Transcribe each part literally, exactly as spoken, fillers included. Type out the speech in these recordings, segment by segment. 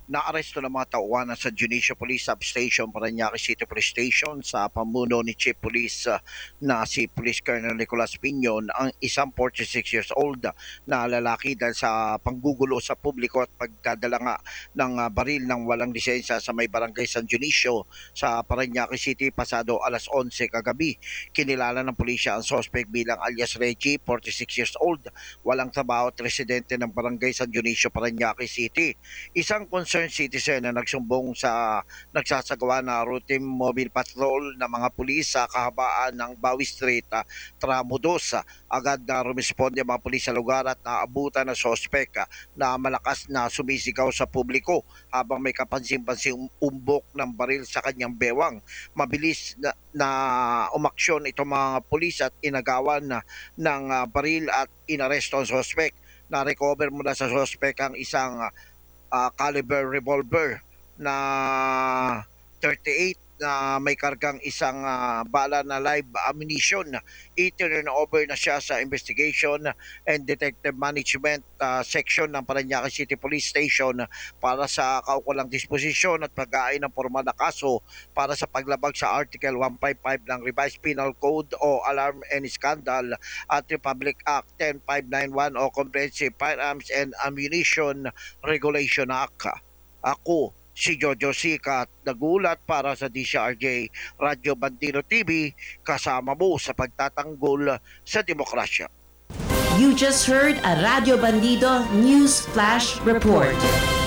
Naaresto ng mga tauhan sa Judicial Police Substation, Parañaque City Police Station sa pamuno ni Chief Police uh, na si Police Colonel Nicolas Piñon ang isang forty-six years old na lalaki dahil sa panggugulo sa publiko at pagdadala nga ng uh, baril ng walang lisensya sa may barangay San Dionisio sa Parañaque City pasado alas onse kagabi. Kinilala ng pulisya ang suspect bilang alias Reggie, forty-six years old, walang trabaho at residente ng barangay San Dionisio, Parañaque City. Isang concerned citizen na nagsumbong sa nagsasagawa na routine mobile patrol ng mga pulis sa kahabaan ng Bawi Street, uh, Tramo two. Uh, agad na rumisponde ang mga pulis sa lugar at naabutan ng sospek uh, na malakas na sumisigaw sa publiko habang may kapansin-pansing umbok ng baril sa kanyang bewang. Mabilis na, na umaksyon itong mga pulis at inagawan na ng uh, baril at inaresto ang sospek. Na-recover mula sa sospek ang isang uh, uh, caliber revolver na thirty-eight na may kargang isang uh, bala na live ammunition. I-turn over na siya sa Investigation and Detective Management uh, section ng Parañaque City Police Station para sa kaukulang disposisyon at pag-aay ng formal na kaso para sa paglabag sa Article one fifty-five ng Revised Penal Code o Alarm and Scandal at Republic Act ten five ninety-one o Comprehensive Firearms and Ammunition Regulation Act. Ako si Jojo Sikat, nagulat para sa D C R J Radyo Bandido T V, kasama mo sa pagtatanggol sa demokrasya. You just heard a Radio Bandido News Flash Report.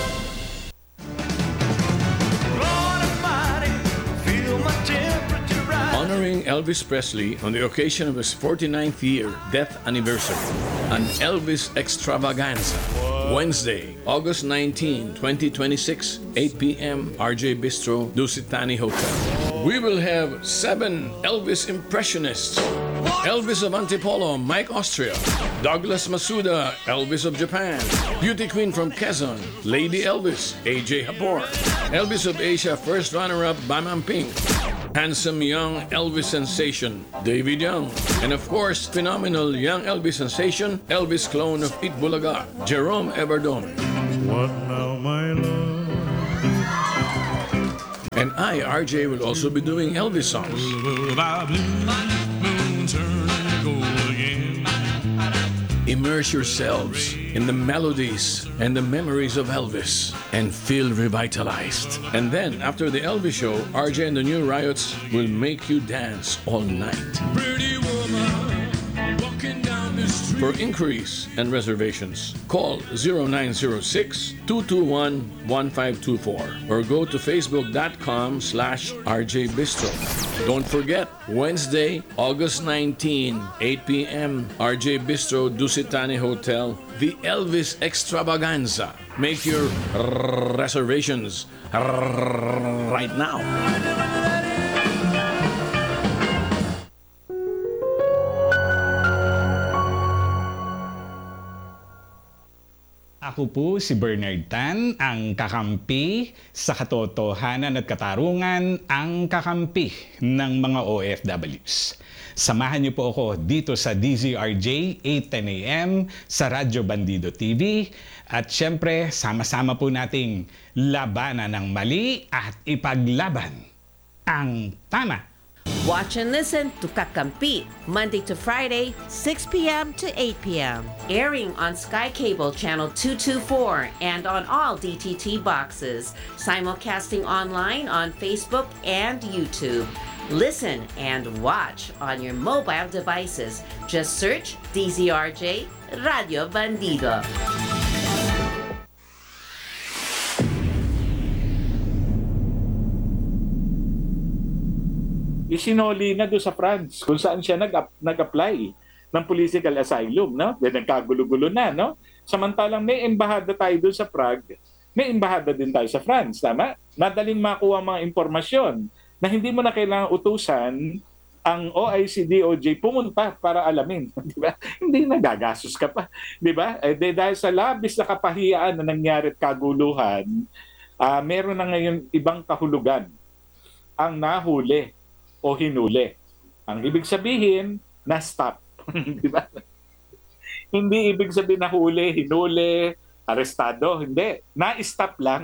Honoring Elvis Presley on the occasion of his forty-ninth year death anniversary, an Elvis extravaganza. Wednesday, August nineteenth, twenty twenty-six, eight p.m., R J Bistro, Dusitani Hotel. We will have seven Elvis impressionists. Elvis of Antipolo, Mike Austria. Douglas Masuda, Elvis of Japan. Beauty Queen from Quezon, Lady Elvis, A J Hapor. Elvis of Asia, first runner-up, Bamam Pink. Handsome young Elvis sensation, David Young. And of course, phenomenal young Elvis sensation, Elvis clone of Itbulaga, Jerome Everdome. What now, my love? And I, R J, will also be doing Elvis songs. Immerse yourselves in the melodies and the memories of Elvis and feel revitalized. And then, after the Elvis show, R J and the New Riots will make you dance all night. Pretty woman, walking down the street. For inquiries and reservations, call zero nine zero six, two two one, one five two four or go to facebook.com slash rjbistro. Don't forget, Wednesday, August nineteenth, eight p.m., R J Bistro, Dusitani Hotel, the Elvis Extravaganza. Make your reservations right now. Ako po si Bernard Tan, ang kakampi sa katotohanan at katarungan, ang kakampi ng mga O F Ws. Samahan niyo po ako dito sa D Z R J, eight ten a.m. sa Radyo Bandido T V. At syempre, sama-sama po nating labanan ng mali at ipaglaban ang tama. Watch and listen to Kakampi, Monday to Friday, six p.m. to eight p.m. Airing on Sky Cable Channel two twenty-four and on all D T T boxes. Simulcasting online on Facebook and YouTube. Listen and watch on your mobile devices. Just search D Z R J Radio Bandido. Isinoli na doon sa France kung saan siya nag nag-apply ng political asylum, no? Then nagkagulo-gulo na, no? Samantalang may embahada tayo doon sa Prague, may embahada din tayo sa France, tama? Madaling makuha mga impormasyon na hindi mo na kailangang utusan ang O I C D O J pumunta para alamin, di ba? Hindi nagagastos ka pa, di ba? Eh, dahil sa labis na kapahiyan na nangyari at kaguluhan, uh, meron na ngayon ibang kahulugan ang nahuli o hinuli. Ang ibig sabihin, na-stop. Di ba? Hindi ibig sabihin na huli, hinuli, arestado, hindi. Na-stop lang.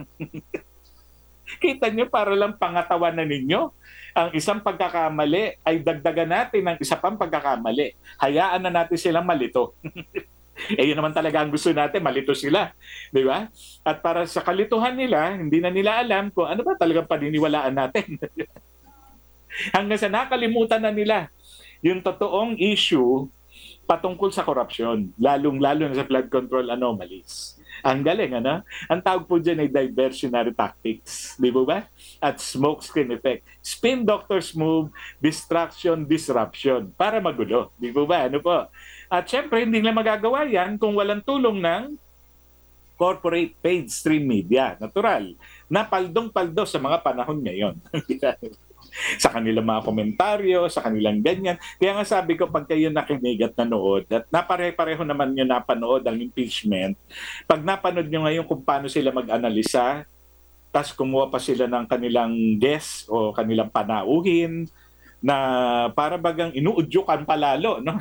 Kita nyo, para lang pangatawanan ninyo. Ang isang pagkakamali ay dagdagan natin ng isa pang pagkakamali. Hayaan na natin silang malito. Eh yun naman talaga ang gusto natin, malito sila. Di ba? At para sa kalituhan nila, hindi na nila alam kung ano ba talagang paniniwalaan natin. Hanggang sa nakalimutan na nila yung totoong issue patungkol sa korupsyon, lalong-lalo na sa flood control anomalies. Ang galing, ano? Ang tawag po dyan ay diversionary tactics. Di ba? At smoke screen effect. Spin doctors move, distraction, disruption. Para magulo. Di ba? Ano po? At syempre, hindi nila magagawa yan kung walang tulong ng corporate paid stream media. Natural. Na paldong-paldo sa mga panahon ngayon. Sa kanilang mga komentaryo, sa kanilang ganyan. Kaya nga sabi ko, pag kayo nakinig at nanood, at napare-pareho naman nyo napanood ang impeachment, pag napanood nyo ngayon kung paano sila mag-analisa, tas kumuha pa sila ng kanilang guess o kanilang panauhin, na para bagang inuudyukan palalo, no?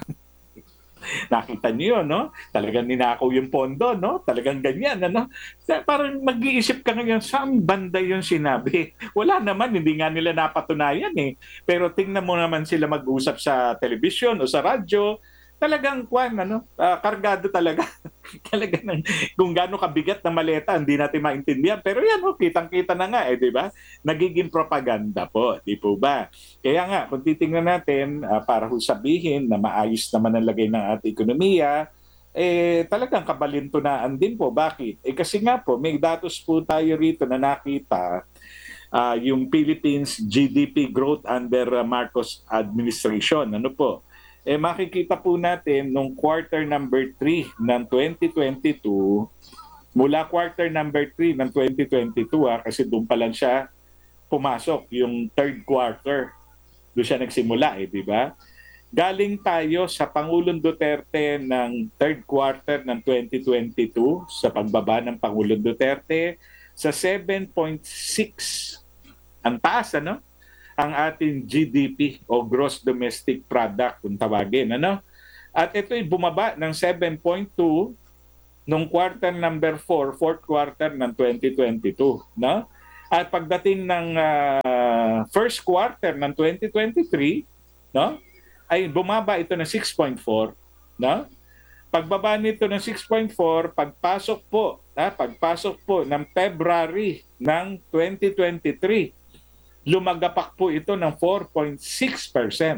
Nakita niyo, no? Talagang ninakaw yung pondo, no? Talagang ganyan, ano? Parang mag-iisip ka ngayon, saan banda yung sinabi? Wala naman, hindi nga nila napatunayan eh. Pero tingnan mo naman sila mag-usap sa television o sa radyo, talagang kwan, ano, uh, kargado talaga. Talaga ng, kung gaano kabigat na maleta, hindi natin maintindihan. Pero yan, oh, kitang-kita na nga, eh, di ba? Nagiging propaganda po, di po ba? Kaya nga, kung titingnan natin, uh, para ho sabihin na maayos naman ang lagay ng ating ekonomiya, eh, talagang kabalintunaan din po. Bakit? Eh, kasi nga po, may datos po tayo rito na nakita, uh, yung Philippines G D P growth under uh, Marcos administration. Ano po? Eh makikita po natin nung quarter number three ng twenty twenty-two, mula quarter number three ng twenty twenty-two, ah, kasi doon pa lang siya pumasok, yung third quarter. Doon siya nagsimula, eh, di ba? Galing tayo sa Pangulong Duterte ng third quarter ng twenty twenty-two, sa pagbaba ng Pangulong Duterte, sa seven point six. Ang taas, ano? Ang ating G D P o Gross Domestic Product kung tawagin, ano? At ito'y bumaba ng seven point two nung quarter number four, fourth quarter ng twenty twenty-two, no? At pagdating ng uh, first quarter ng twenty twenty-three, no? Ay bumaba ito ng six point four, no? Pagbaba nito ng six point four, pagpasok po, ha, pagpasok po ng February ng twenty twenty-three, lumagapak po ito ng four point six percent.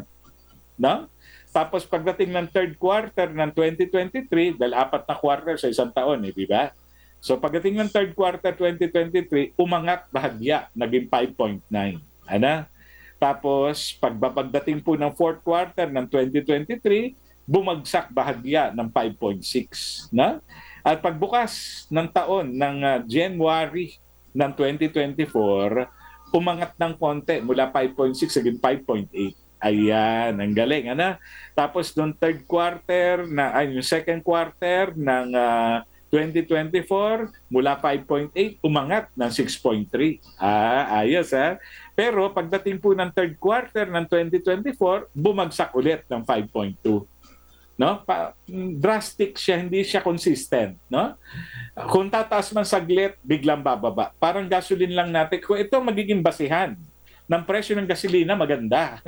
No? Tapos pagdating ng third quarter ng twenty twenty-three, dahil apat na quarter sa isang taon, eh, di ba? So pagdating ng third quarter twenty twenty-three, umangat bahagya, naging five point nine. Ano? Tapos pagdating po ng fourth quarter ng twenty twenty-three, bumagsak bahagya ng five point six. No? At pagbukas ng taon ng uh, January ng twenty twenty-four, umangat ng konti mula five point six hanggang five point eight. Ayan, ang galing, ano? Tapos noong third quarter na ay yung second quarter ng uh, twenty twenty-four, mula five point eight umangat ng six point three. Ah, ayos ha. Pero pagdating po ng third quarter ng twenty twenty-four, bumagsak ulit ng five point two. No? Pa- drastic siya, hindi siya consistent, no? Kung tataas man saglit, biglang bababa. Parang gasoline lang natin. Kung ito magiging basihan ng presyo ng gasolina, maganda.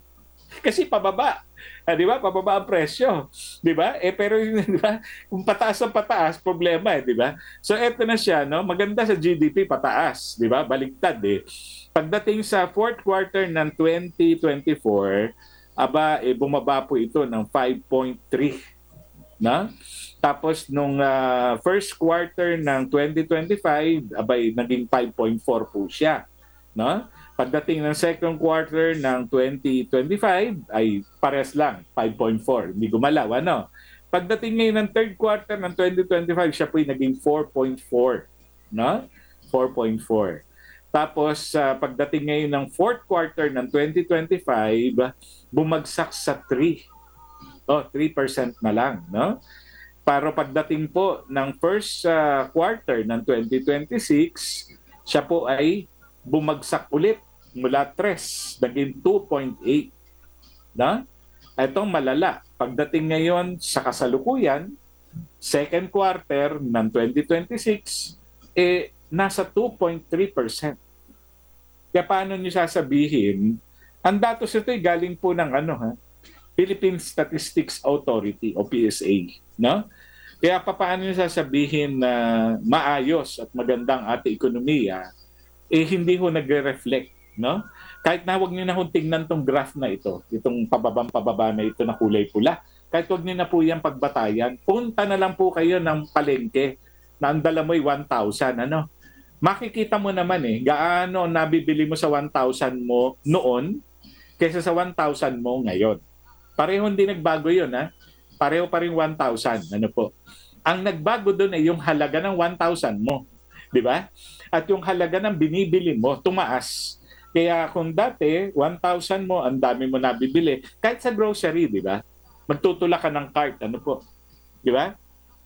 Kasi pababa. Ah, di ba? Pababa ang presyo. Di ba? Eh, pero di ba? Kung pataas ang pataas, problema eh, di ba? So, eto na siya, no? Maganda sa G D P, pataas. Di ba? Baliktad eh. Pagdating sa fourth quarter ng twenty twenty-four, aba, eh, bumaba po ito ng five point three. Na? Tapos nung uh, first quarter ng twenty twenty-five, abay, naging five point four po siya. No? Pagdating ng second quarter ng twenty twenty-five, ay pares lang, five point four. Hindi gumalaw, ano? Pagdating ngayon ng third quarter ng twenty twenty-five, siya po ay naging four point four. No? four point four. Tapos uh, pagdating ngayon ng fourth quarter ng twenty twenty-five, bumagsak sa three. Oh, three percent na lang, no? Para pagdating po ng first uh, quarter ng twenty twenty-six, siya po ay bumagsak ulit mula three, naging two point eight. No? Itong malala. Pagdating ngayon sa kasalukuyan, Second quarter ng twenty twenty-six, eh, nasa two point three percent. Kaya paano nyo sasabihin, ang datos ito ay galing po ng ano, ha? Philippine Statistics Authority o P S A, no? Kaya pa paano nyo sasabihin na maayos at magandang ating ekonomiya, eh hindi ho nagre-reflect, no? Kahit na huwag nyo na hong tingnan tong graph na ito, itong pababang-pababa na ito na kulay pula, kahit huwag nyo na po yung pagbatayan, punta na lang po kayo ng palengke na ang dala mo'y one thousand, ano? Makikita mo naman eh, gaano nabibili mo sa one thousand mo noon kaysa sa one thousand mo ngayon. Pareho hindi nagbago yun, ha? Pareho pa rin one thousand, ano po. Ang nagbago doon ay yung halaga ng one thousand mo, di ba? At yung halaga ng binibili mo, tumaas. Kaya kung dati, one thousand mo, ang dami mo nabibili. Kahit sa grocery, di ba? Magtutula ka ng cart, ano po. Di ba?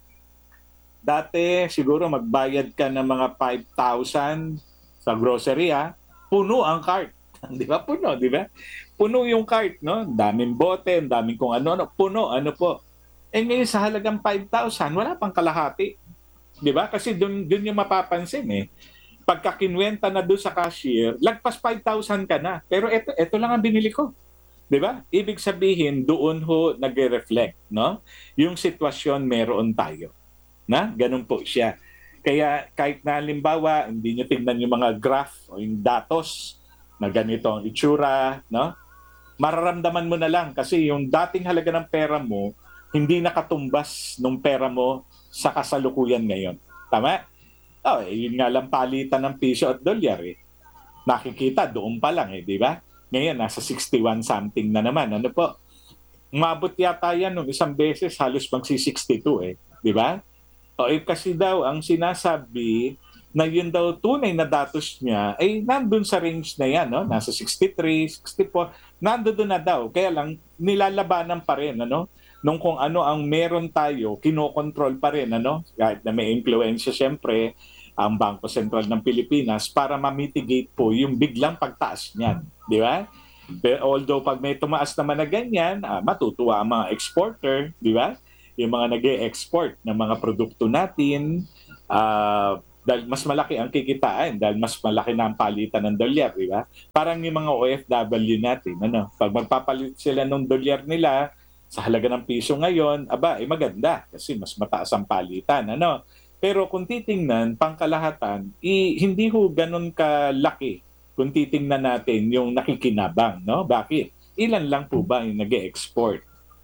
Dati, siguro magbayad ka ng mga five thousand sa grocery, ha? Puno ang cart. Di ba? Puno, di ba? Puno yung cart, no? Daming bote, daming kung ano-ano. Puno, ano po. Eh ngayon sa halagang five thousand, wala pang kalahati. Di ba? Kasi doon yung mapapansin eh. Pagka kinwenta na doon sa cashier, lagpas five thousand ka na. Pero ito, ito lang ang binili ko. Di ba? Ibig sabihin, doon ho nag-reflect, no? Yung sitwasyon meron tayo. Na? Ganun po siya. Kaya kahit na halimbawa, hindi nyo tignan yung mga graph o yung datos na ganito ang itsura, no? Mararamdaman mo na lang kasi yung dating halaga ng pera mo, hindi nakatumbas nung pera mo sa kasalukuyan ngayon. Tama? Oh, eh, yun nga lang palitan ng piso at dolyar eh. Nakikita doon pa lang eh, di ba? Ngayon nasa sixty-one something na naman. Ano po? Umabot yata yan nung isang beses halos magsi-sixty-two eh, di ba? O eh, kasi daw ang sinasabi na yun daw tunay na datos niya ay nandun sa range na yan, no? Nasa sixty-three, sixty-four, nandun na daw. Kaya lang nilalabanan pa rin, ano? Nung kung ano ang meron tayo, kinokontrol pa rin, ano? Kahit na may influensya siyempre ang Bangko Sentral ng Pilipinas para ma-mitigate po yung biglang pagtaas niyan, di ba? Pero although pag may tumaas naman na ganyan, ah, matutuwa ang mga exporter, di ba? Yung mga nag-e-export ng mga produkto natin, ah, dahil mas malaki ang kikitain, dahil mas malaki na ang palitan ng dolyar, di ba? Parang yung mga O F W natin, ano? Pag magpapalit sila ng dolyar nila sa halaga ng piso ngayon, aba, eh maganda kasi mas mataas ang palitan, ano? Pero kung titingnan, pangkalahatan, i, hindi ho ganun kalaki kung titingnan natin yung nakikinabang, no? Bakit? Ilan lang po ba yung nag-e-export?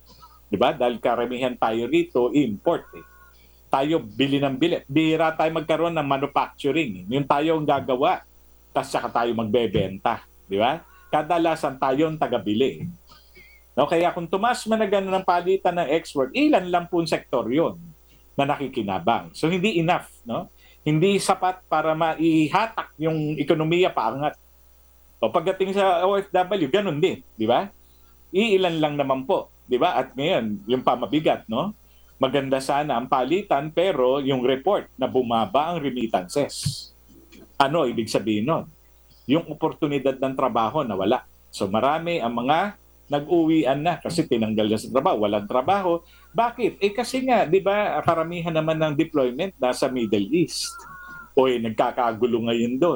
Diba? Dahil karamihan tayo rito, import eh. Tayo bili ng bili. Bihira tayo magkaroon ng manufacturing. Yung tayo ang gagawa, tapos saka tayo magbebenta. Diba? Kadalasan tayo ang tagabili. No? Kaya kung tumas man na gano'n ng palitan ng export, ilan lang po sektor yon na nakikinabang. So hindi enough, no? Hindi sapat para maihatak yung ekonomiya paangat. O pagdating sa O F W, ganun din, di ba? Iilan lang naman po, di ba? At ngayon, yung pamabigat, no? Maganda sana ang palitan pero yung report na bumaba ang remittances. Ano ibig sabihin nun? Yung oportunidad ng trabaho na wala. So marami ang mga nag-uwian na kasi tinanggal na sa trabaho, walang trabaho. Bakit? Eh kasi nga, di ba, karamihan naman ng deployment nasa Middle East. O eh, nagkakagulo ngayon doon.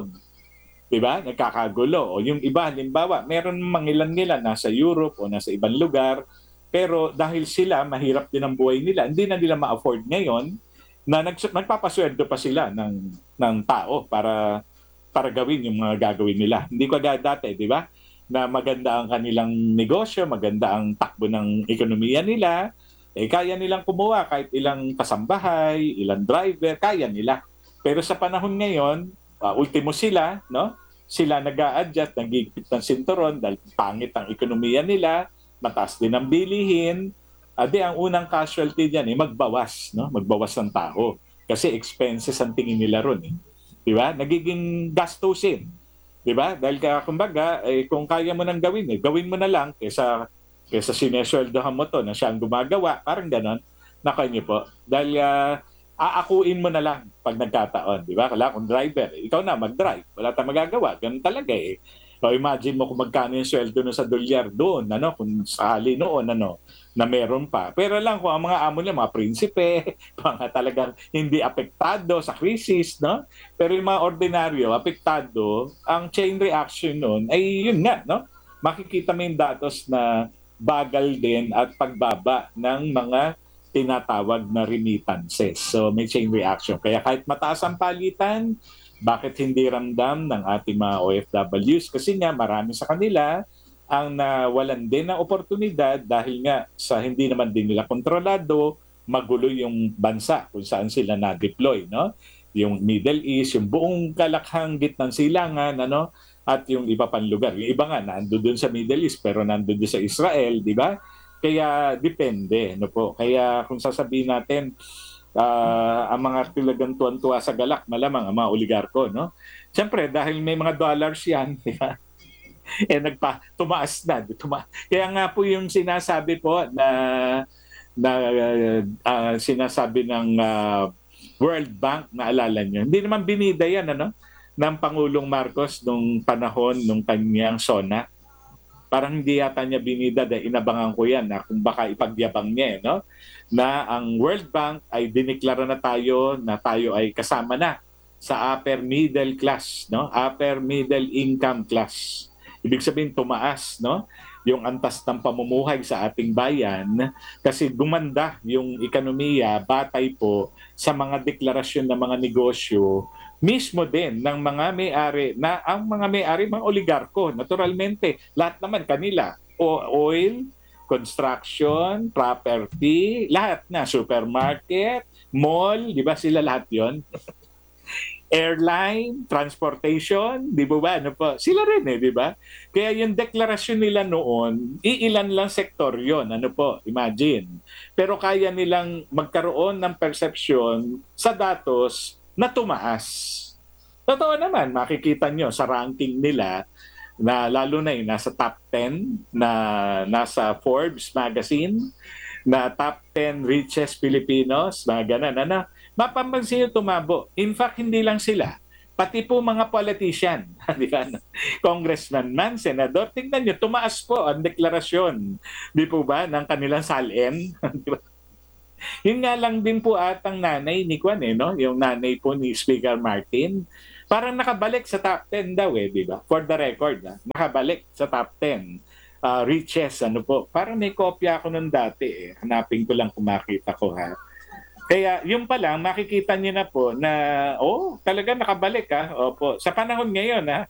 Di ba? Nagkakagulo. O yung iba, halimbawa, meron mangilan nila nasa Europe o nasa ibang lugar, pero dahil sila, mahirap din ang buhay nila, hindi na nila ma-afford ngayon na nags- nagpapasweldo pa sila ng, ng tao para, para gawin yung mga gagawin nila. Hindi ko agad dati, di ba? Na maganda ang kanilang negosyo, maganda ang takbo ng ekonomiya nila, eh kaya nilang kumuha kahit ilang kasambahay, ilang driver, kaya nila. Pero sa panahon ngayon, uh, ultimo sila, no? Sila nag-a-adjust, nagigipit ng sinturon dahil pangit ang ekonomiya nila, mataas din ang bilihin. Adi ang unang casualty diyan eh magbawas, no? Magbawas ng tao kasi expenses ang tingin nila ron eh. 'Di ba? Nagiging gastusin. Diba? Dahil ka, kumbaga, eh, kung kaya mo nang gawin, eh, gawin mo na lang kesa, kesa sinesweldohan mo to na siya ang gumagawa. Parang ganon. Naka niyo po. Dahil uh, aakuin mo na lang pag nagkataon. Diba? Kala kung driver, eh, ikaw na mag-drive. Wala tayong magagawa. Ganun talaga eh. O imagine mo kung magkano yung sweldo no sa dolyar doon, ano, kung sakali noon, ano, na meron pa. Pero lang kung ang mga amo nila, mga prinsipe, mga talagang hindi apektado sa krisis, no? Pero yung mga ordinaryo, apektado, ang chain reaction noon ay yun nga, no? Makikita mo yung datos na bagal din at pagbaba ng mga tinatawag na remittances. So may chain reaction. Kaya kahit mataas ang palitan, bakit hindi ramdam ng ating mga O F W s? Kasi nga marami sa kanila ang nawalan din ng oportunidad dahil nga sa hindi naman din nila kontrolado, magulo yung bansa kung saan sila na-deploy, no? Yung Middle East, yung buong kalakhang gitnang silangan, ano? At yung iba pang lugar. Yung iba nga, nando doon sa Middle East, pero nando doon sa Israel, di ba? Kaya depende, no po? Kaya kung sasabihin natin, uh, ang mga talagang tuwan-tuwa sa galak, malamang ang mga oligarko, no? Siyempre, dahil may mga dollars yan, di ba? Eh, nagpa, tumaas na. Tuma Kaya nga po yung sinasabi po na, na uh, sinasabi ng uh, World Bank, naalala nyo, hindi naman binida yan, ano? Ng Pangulong Marcos nung panahon nung kanyang SONA. Parang hindi yata niya binida dahil inabangan ko yan na kung baka ipagyabang niya, eh, no? Na ang World Bank ay diniklara na tayo na tayo ay kasama na sa upper middle class, no? Upper middle income class. Ibig sabihin tumaas, no? Yung antas ng pamumuhay sa ating bayan kasi gumanda yung ekonomiya batay po sa mga deklarasyon ng mga negosyo mismo din ng mga may-ari na ang mga may-ari mga oligarko naturalmente lahat naman kanila o oil, construction, property, lahat na supermarket, mall, di ba sila lahat 'yon? Airline, transportation, di ba ba? Ano po? Sila rin eh, di ba? Kaya yung deklarasyon nila noon, iilan lang sektor yon, ano po, imagine. Pero kaya nilang magkaroon ng perception sa datos na tumaas. Totoo naman, makikita nyo sa ranking nila na lalo na yung nasa top ten na nasa Forbes magazine, na top ten richest Filipinos, mga ganun, ano? Mapapansin nyo tumabo. In fact, hindi lang sila. Pati po mga politician, di ba? Congressman man, senador, tingnan nyo, tumaas po ang deklarasyon, di po ba, ng kanilang salin. Di ba? Yun nga lang din po atang nanay ni Kwan, eh, no? Yung nanay po ni Speaker Martin, parang nakabalik sa top ten daw, eh, di ba? For the record, ha? Nakabalik sa top ten. Uh, riches, ano po. Parang may kopya ako nun dati, eh. Hanapin ko lang kung makita ko, ha? Kaya yung pa lang, makikita niyo na po na, oh, talaga nakabalik ha. Opo. Sa panahon ngayon ha.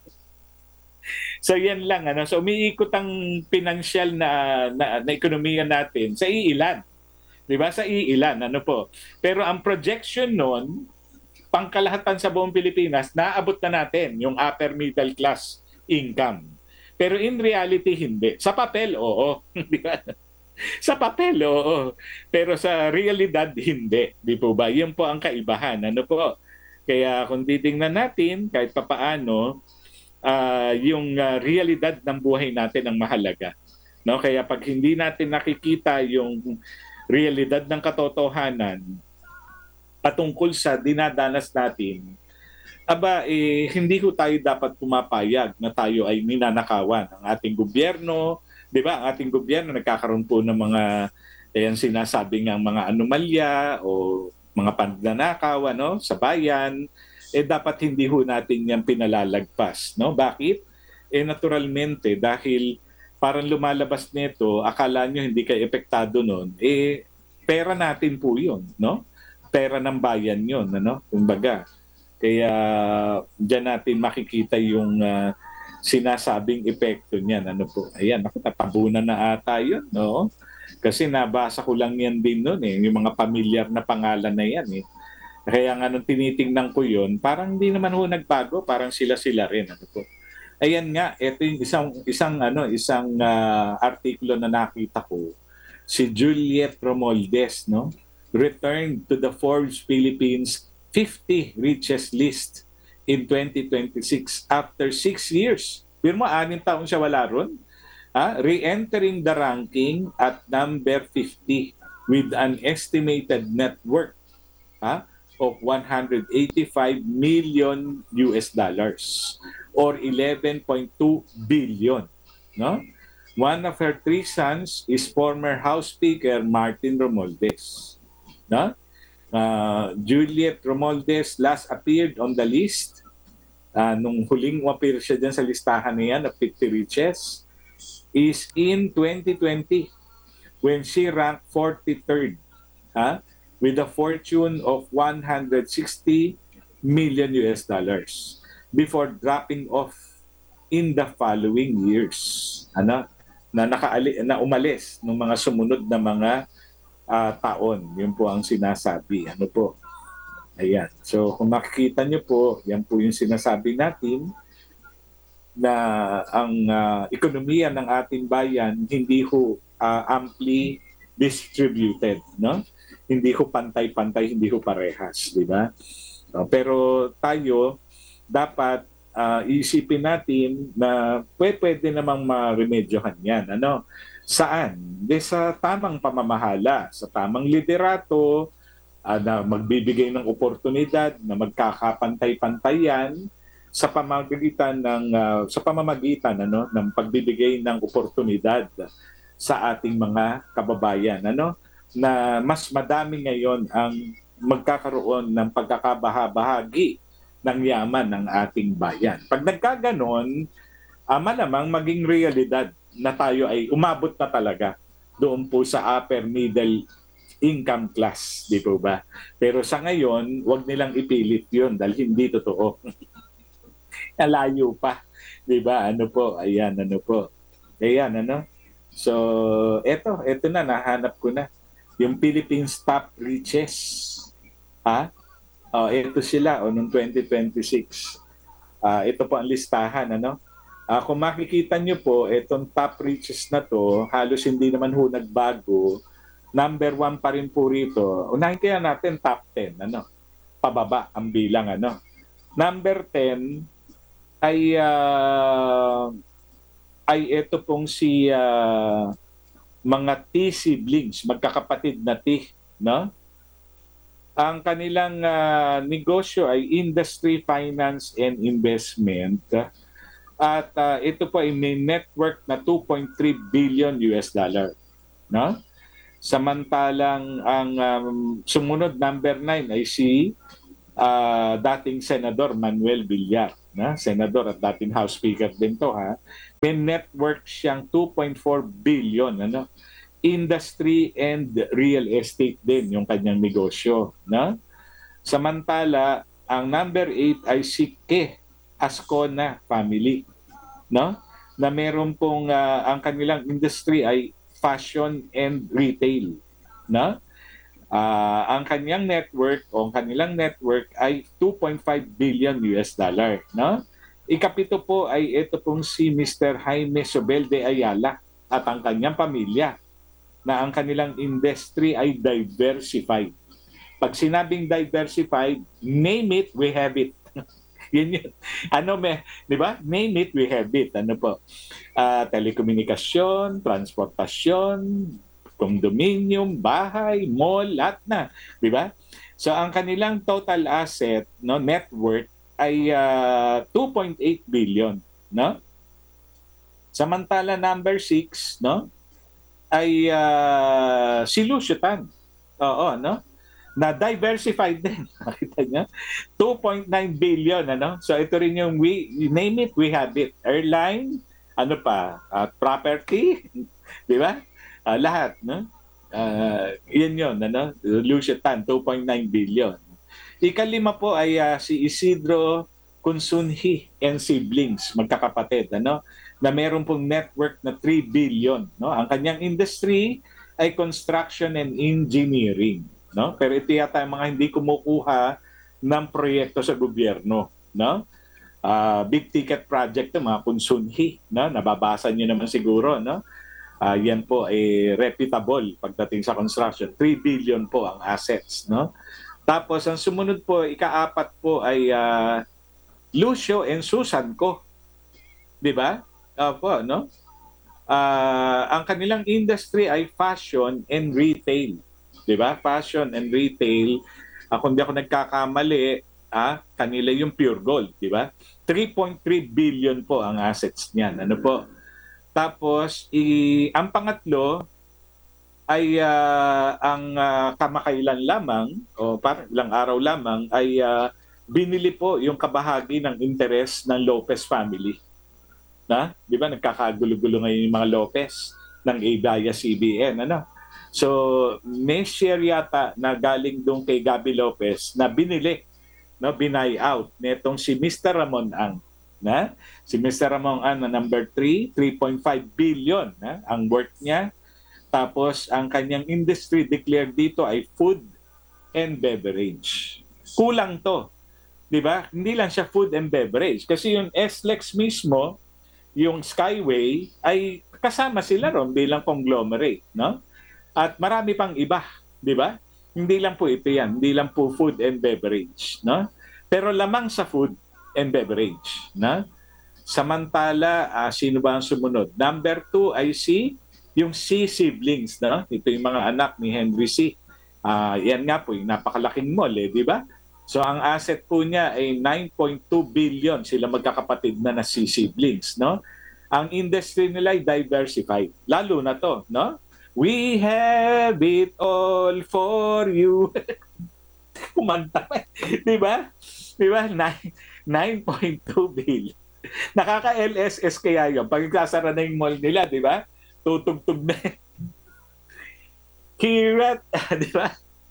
So yan lang. Ano? So umiikot ang financial na, na, na ekonomiya natin sa iilan. Diba? Sa iilan. Ano po. Pero ang projection nun, pangkalahatan sa buong Pilipinas, naabot na natin yung upper middle class income. Pero in reality, hindi. Sa papel, oo. Di ba? Sa papel, oo. Pero sa realidad, hindi. Di po ba? Yan po ang kaibahan. Ano po? Kaya kung titingnan natin, kahit papaano, uh, yung uh, realidad ng buhay natin ang mahalaga. No? Kaya pag hindi natin nakikita yung realidad ng katotohanan patungkol sa dinadanas natin, aba, eh, hindi ko tayo dapat pumapayag na tayo ay ninanakawan ng ating gobyerno. Di ba, ang ating gobyerno nagkakaroon po ng mga ayan, sinasabi ng mga anomalya o mga pananakaw ano, sa bayan, eh dapat hindi ho natin yan pinalalagpas. No? Bakit? Eh naturalmente, dahil parang lumalabas nito, akala nyo hindi kayo epektado nun, eh pera natin po yun. No? Pera ng bayan yun. Ano? Kumbaga. Kaya dyan natin makikita yung uh, sinasabing epekto niyan. Ano po? Ayan, ako natabunan na ata yun, no? Kasi nabasa ko lang yan din noon eh, yung mga pamilyar na pangalan na yan eh. Kaya nga nung tinitingnan ko yun, parang hindi naman ho nagbago, parang sila-sila rin. Ano po? Ayan nga, ito yung isang, isang, ano, isang uh, artikulo na nakita ko. Si Juliet Romualdez, no? Returned to the Forbes Philippines fifty richest list in twenty twenty-six after six years. Pero mo, anim taon siya wala ron. Ha? Re-entering the ranking at number fifty with an estimated net worth ha? of one hundred eighty-five million U S dollars or eleven point two billion. No? One of her three sons is former House Speaker Martin Romualdez. No? Uh, Juliet Romualdez last appeared on the list uh, nung huling appear siya dyan sa listahan na yan of fifty riches is in twenty twenty when she ranked forty-third ha? With a fortune of one hundred sixty million U S dollars before dropping off in the following years. Ano? Na nakaali na umalis ng mga sumunod na mga uh, taon. Yun po ang sinasabi. Ano po? Ayan. So kung makikita nyo po, yan po yung sinasabi natin na ang uh, ekonomiya ng ating bayan hindi ho uh, amply distributed, no? Hindi ho pantay-pantay, hindi ho parehas, di ba? Uh, pero tayo dapat uh, isipin natin na pwede, pwede namang maremedyohan yan. Ano? Saan? De sa tamang pamamahala, sa tamang liderato, uh, na magbibigay ng oportunidad, na magkakapantay-pantayan sa pamamagitan ng uh, sa pamamagitan ano ng pagbibigay ng oportunidad sa ating mga kababayan, ano, na mas madami ngayon ang magkakaroon ng pagkakabahabahagi ng yaman ng ating bayan. Pag nagkaganon, uh, malamang maging realidad na tayo ay umabot na talaga doon po sa upper middle income class, di po ba? Pero sa ngayon, wag nilang ipilit yun dahil hindi totoo. Alayo pa, di ba? Ano po, ayan, ano po. Ayan, ano? So, eto, eto na, nahanap ko na. Yung Philippines top riches. Ha? Oh, ito sila, o, noong twenty twenty-six. Uh, ito po ang listahan, ano? Uh, kung makikita nyo po, itong top riches na to, halos hindi naman ho nagbago. Number one pa rin po rito. Unahin kaya natin top ten, ano? Pababa ang bilang, ano? Number ten ay uh, ay ito pong si uh, mga T siblings, magkakapatid na T, no? Ang kanilang uh, negosyo ay industry, finance, and investment. At uh, ito po ay may network na two point three billion U S dollar, no? Samantalang ang um, sumunod number nine ay si uh, dating Senador Manuel Villar, na senador at dating House Speaker din to, ha. May network siyang two point four billion, ano, industry and real estate din yung kanyang negosyo, no? Samantala ang number eight ay si Ke Ascona family, no, na meron pong uh, ang kanilang industry ay fashion and retail, no? Uh, ang kanyang network o ang kanilang network ay two point five billion U S dollar, no? Ikapito po ay ito pong si Mister Jaime Sobel de Ayala at ang kanyang pamilya, na ang kanilang industry ay diversified. Pag sinabing diversified, name it, we have it. Yun yun. Ano may, di ba? Name it, we have it. Ano po? Uh, telekomunikasyon, transportasyon, condominium, bahay, mall, lahat na, di ba? So ang kanilang total asset, no, net worth ay uh, two point eight billion, no? Samantala number six, no, ay uh, si Lucio Tan. Oo, no? Na diversified din. Nakita niyo? two point nine billion, ano? So ito rin yung we name it, we have it. Airline, ano pa? Uh, property, di ba? Uh, lahat, no? Uh, yun yun, ano? Lucio Tan, two point nine billion. Ikalima po ay uh, si Isidro Consunhi and siblings, magkakapatid, ano? Na meron pong network na three billion, no? Ang kanyang industry ay construction and engineering, no? Pero ito yata yung mga hindi kumukuha ng proyekto sa gobyerno, no? Uh, big ticket project to, mga Consunhi, no? Nababasa niyo naman siguro, no? Uh, yan po ay reputable pagdating sa construction. three billion po ang assets, no? Tapos ang sumunod po, ikaapat po ay uh, Lucio and Susan ko. 'Di ba? Opo, no? Uh, ang kanilang industry ay fashion and retail. 'Di ba? Fashion and retail. Uh, kung di ako nagkakamali, ah, kanila yung pure gold, di ba? three point three billion po ang assets niyan. Ano po? Tapos, i, ang pangatlo ay ah, ang ah, kamakailan lamang o parang ilang araw lamang ay ah, binili po yung kabahagi ng interest ng Lopez family. Na, 'di ba nagkakagulo-gulo ngayon yung mga Lopez ng Abaya-C B N, ano? So, may share yata na galing doon kay Gabby Lopez na binili, no, binay out netong si mister Ramon Ang, na? Si mister Ramon Ang na number three, three point five billion na ang worth niya. Tapos, ang kanyang industry declared dito ay food and beverage. Kulang to. Di ba? Hindi lang siya food and beverage. Kasi yung S L E X mismo, yung Skyway, ay kasama sila ron bilang conglomerate. No? At marami pang iba. Di ba? Hindi lang po ito yan. Hindi lang po food and beverage. No? Pero lamang sa food and beverage. No? Samantala, uh, sino ba ang sumunod? Number two ay si yung C siblings, no? Ito yung mga anak ni Henry C. Uh, yan nga po, yung napakalaking mall, eh, di ba? So ang asset po niya ay nine point two billion, sila magkakapatid na na C siblings, no? Ang industry nila ay diversified. Lalo na to, no? We have it all for you. Kumanta pa, di ba? Di ba? nine point two billion. Nakaka-L S S kaya yun. Pag sasara na yung mall nila, di ba? Tutugtog na. Kirat, di ba?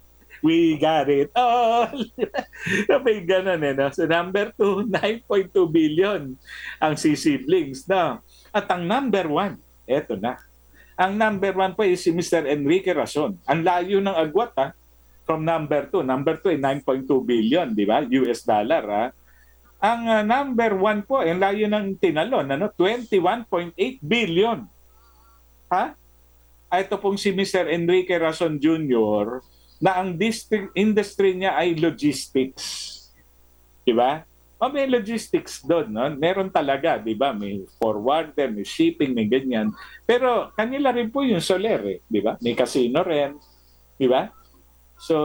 We got it all. May ganun eh, no? So number two, nine point two billion ang C siblings, no? At ang number one, eto na. Ang number one po ay si mister Enrique Rason. Ang layo ng agwat, ha? From number two. Number two ay nine point two billion, di ba? U S dollar, ha? Ang uh, number one po, ang layo ng tinalon, ano? twenty-one point eight billion. Ha? Ito pong si mister Enrique Rason Junior na ang district industry niya ay logistics. Di ba? O may logistics doon, no? Meron talaga, di ba? May forwarder, may shipping, may ganyan. Pero kanila rin po yung Soler, eh, di ba? May casino rin, di ba? So,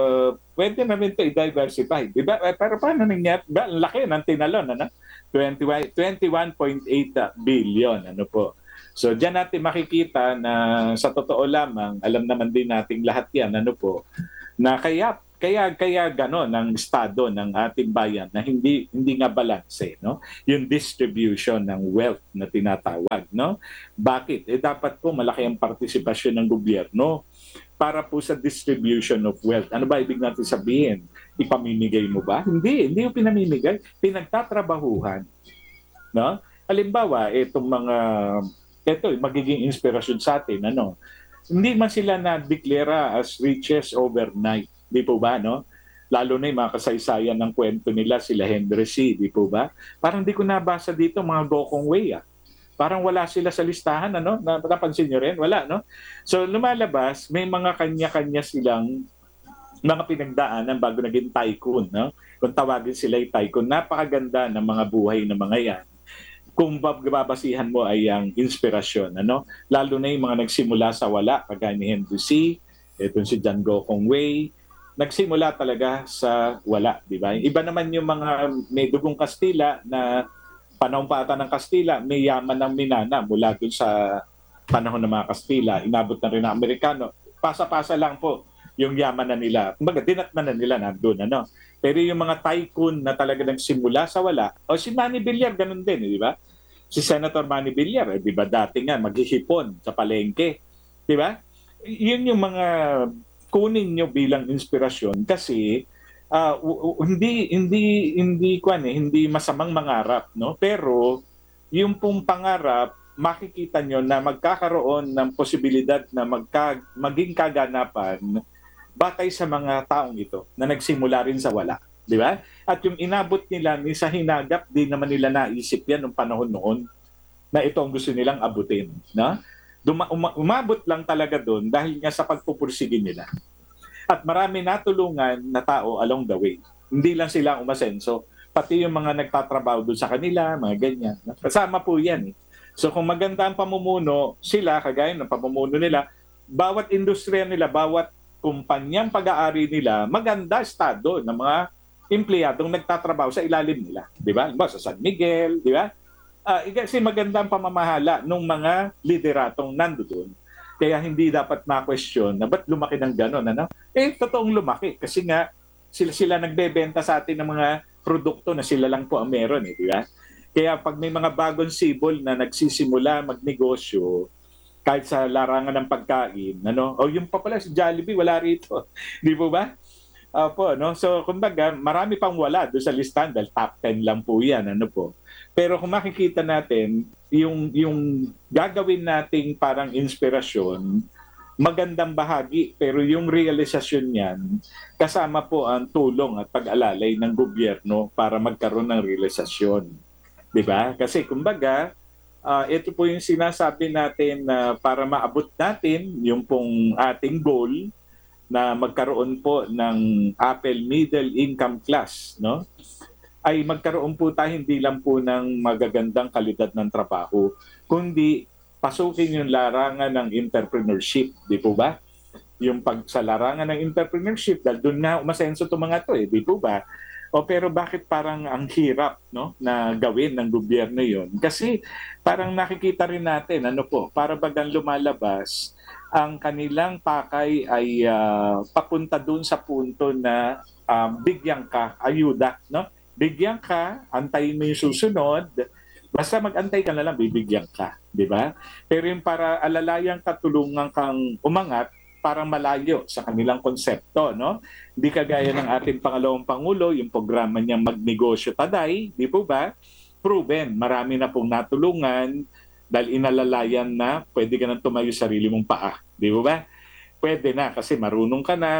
pwede namin ito i-diversify. Di ba? Pero paano nangyari? Ba, ang laki ng tinalon, ano? twenty-one point eight billion, ano po? So diyan natin makikita na sa totoo lamang, alam naman din nating lahat yan, ano po, na kaya kaya kaya gano'n ang estado ng ating bayan na hindi hindi nga balanse, no? Yung distribution ng wealth na tinatawag, no? Bakit? Eh dapat po malaki ang partisipasyon ng gobyerno para po sa distribution of wealth. Ano ba ibig natin sabihin? Ipamimigay mo ba? Hindi, hindi yung pinamimigay, pinagtatrabahuhan, no? Halimbawa, itong mga ito magiging inspirasyon sa atin, ano, hindi man sila na-deklara as riches overnight, di po ba, no? Lalo na yung mga kasaysayan ng kwento nila, sila Henry C, di po ba? Parang di ko nabasa dito mga Gokong Wei, ah. Parang wala sila sa listahan, ano? Napansin nyo rin? Wala, no? So lumalabas, may mga kanya-kanya silang mga pinagdaanan bago naging tycoon, no? Kung tawagin sila yung tycoon, napakaganda ng mga buhay ng mga yan. Kung babasihan mo ay ang inspirasyon, ano? Lalo na yung mga nagsimula sa wala, kagaya ni Henry C, itong si John Gokong Wei, nagsimula talaga sa wala, di ba? Iba naman yung mga may dugong Kastila na panahon pa ata ng Kastila, may yaman ng Minana mula dun sa panahon ng mga Kastila, inabot na rin ng Amerikano. Pasa-pasa lang po yung yaman na nila. Kumbaga, dinatnan na nila nandun, ano? Pero yung mga tycoon na talaga nagsimula sa wala, o si Manny Villar, ganun din, di ba? Si Senator Manny Villar, eh, di ba dati nga, maghihipon sa palengke, di ba? Yun yung mga kunin nyo bilang inspirasyon kasi uh, hindi hindi hindi kwan eh, hindi masamang mangarap, no? Pero yung pong pangarap, makikita nyo na magkakaroon ng posibilidad na magka, maging kaganapan batay sa mga taong ito na nagsimula rin sa wala, di ba? At yung inabot nila ni sa hinagap, di naman nila naisip yan nung panahon noon na ito ang gusto nilang abutin, no? Duma- uma- umabot lang talaga doon dahil nga sa pagpupursige nila. At marami natulungan na tao along the way. Hindi lang sila umasenso, pati yung mga nagtatrabaho doon sa kanila, mga ganyan. Kasama po yan, eh. So kung maganda ang pamumuno, sila, kagaya ng pamumuno nila, bawat industriya nila, bawat kumpanyang pag-aari nila, maganda estado ng mga empleyadong nagtatrabaho sa ilalim nila, di ba? Halimbawa, sa San Miguel, di ba? Ah, kasi maganda ang pamamahala ng mga lideratong nandoon. Kaya hindi dapat ma-question na ba't lumaki ng gano'n, ano? Eh, totoong lumaki. Kasi nga, sila, sila nagbebenta sa atin ng mga produkto na sila lang po ang meron, eh, di ba? Kaya pag may mga bagong sibol na nagsisimula magnegosyo, kahit sa larangan ng pagkain, ano? O yung pa pala, si Jollibee, wala rito. Di po ba? Opo, no? So, kumbaga, marami pang wala doon sa listahan dahil top ten lang po yan, ano po. Pero kung makikita natin, yung, yung gagawin nating parang inspirasyon, magandang bahagi, pero yung realisasyon niyan, kasama po ang tulong at pag-alalay ng gobyerno para magkaroon ng realisasyon. Diba? Kasi kumbaga, uh, ito po yung sinasabi natin na uh, para maabot natin yung pong ating goal na magkaroon po ng Apple Middle Income Class, no? Ay magkaroon po tayo hindi lang po ng magagandang kalidad ng trabaho, kundi pasukin yung larangan ng entrepreneurship, di po ba? Yung pag sa larangan ng entrepreneurship, dahil doon na umasenso itong mga to, eh, di po ba? O pero bakit parang ang hirap, no, na gawin ng gobyerno yon? Kasi parang nakikita rin natin, ano po, para bagang lumalabas, ang kanilang pakay ay uh, papunta doon sa punto na uh, bigyan ka, ayuda, no? Bigyan ka, antayin mo yung susunod, basta mag-antay ka na lang, bibigyan ka, di ba? Pero yung para alalayang katulungan kang umangat, parang malayo sa kanilang konsepto, no? Hindi kagaya ng ating pangalawang Pangulo, yung programa niyang Magnegosyo Taday, di po ba? Proven, marami na pong natulungan dahil inalalayan na pwede ka nang tumayo sarili mong paa, di po ba? Pwede na kasi marunong ka na,